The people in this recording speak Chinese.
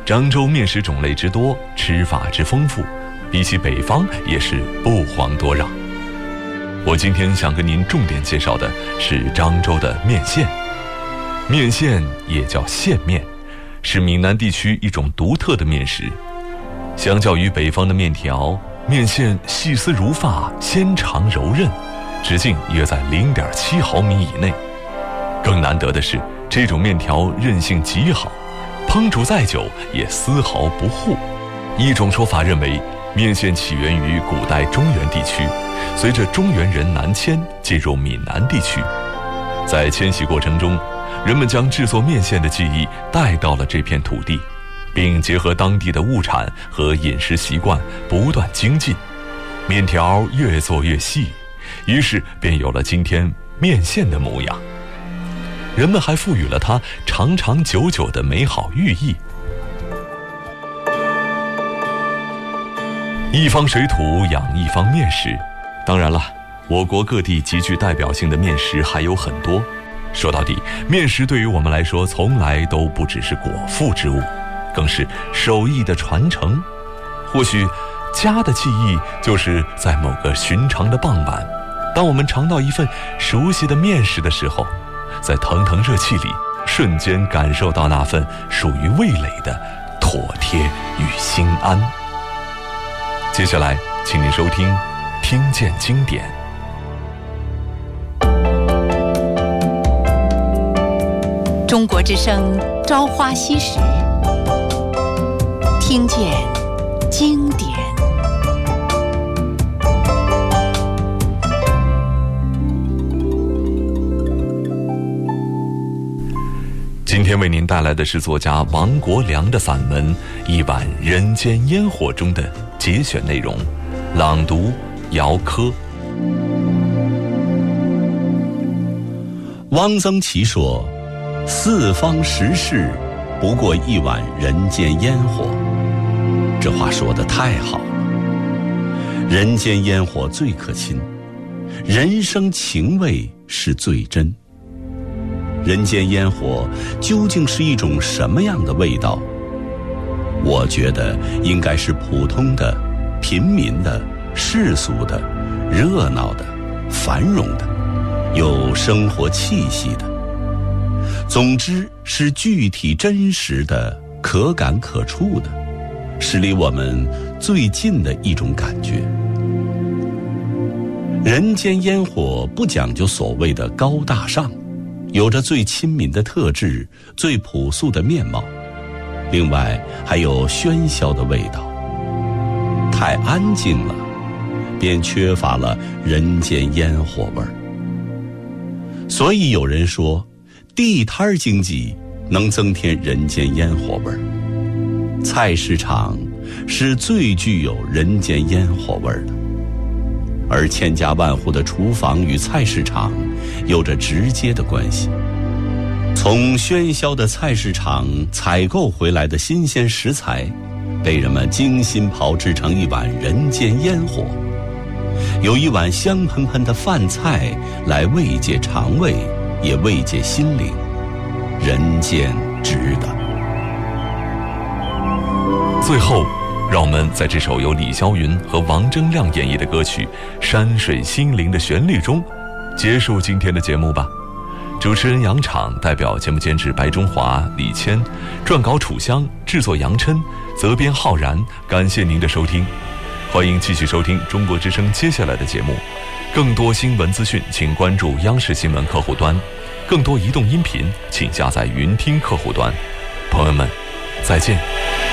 漳州面食种类之多，吃法之丰富，比起北方也是不遑多让。我今天想跟您重点介绍的是漳州的面线。面线也叫线面，是闽南地区一种独特的面食。相较于北方的面条，面线细丝如发，纤长柔韧，直径约在0.7毫米以内。更难得的是，这种面条韧性极好，烹煮再久也丝毫不糊。一种说法认为，面线起源于古代中原地区，随着中原人南迁进入闽南地区。在迁徙过程中，人们将制作面线的技艺带到了这片土地，并结合当地的物产和饮食习惯不断精进，面条越做越细，于是便有了今天面线的模样。人们还赋予了它长长久久的美好寓意。一方水土养一方面食，当然了，我国各地极具代表性的面食还有很多。说到底，面食对于我们来说从来都不只是果腹之物，更是手艺的传承。或许家的记忆就是在某个寻常的傍晚，当我们尝到一份熟悉的面食的时候，在腾腾热气里瞬间感受到那份属于味蕾的妥帖与心安。接下来请您收听听见经典。 中国之声朝花夕拾，听见经典。 今天为您带来的是作家王国良的散文《一碗人间烟火》中的节选内容，朗读姚科。 汪曾祺说，四方食事，不过一碗人间烟火。这话说得太好了。人间烟火最可亲，人生情味是最真。人间烟火究竟是一种什么样的味道？我觉得应该是普通的、平民的、世俗的、热闹的、繁荣的，有生活气息的。总之是具体真实的、可感可触的，是离我们最近的一种感觉。人间烟火不讲究所谓的高大上，有着最亲民的特质，最朴素的面貌，另外还有喧嚣的味道。太安静了，便缺乏了人间烟火味儿。所以有人说，地摊经济能增添人间烟火味儿。菜市场是最具有人间烟火味儿的，而千家万户的厨房与菜市场有着直接的关系。从喧嚣的菜市场采购回来的新鲜食材，被人们精心炮制成一碗人间烟火，有一碗香喷喷的饭菜来慰藉肠胃，也慰藉心灵，人间值得。 最后，让我们在这首由李霄云和王铮亮演绎的歌曲《山水心灵》的旋律中结束今天的节目吧。主持人杨昶，代表节目监制白中华、李谦，撰稿楚香，制作杨琛，责编浩然。感谢您的收听，欢迎继续收听中国之声接下来的节目。更多新闻资讯请关注央视新闻客户端，更多移动音频请下载云听客户端。朋友们，再见。